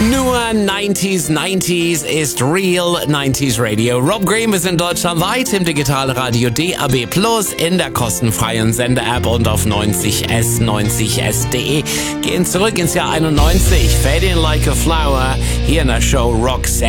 Nur 90s ist Real 90s Radio. Rob Green, wir sind deutschlandweit im Digitalradio DAB+, in der kostenfreien Sender-App und auf 90s, 90s.de. Gehen zurück ins Jahr 91. Fading Like a Flower, hier in der Show Roxette.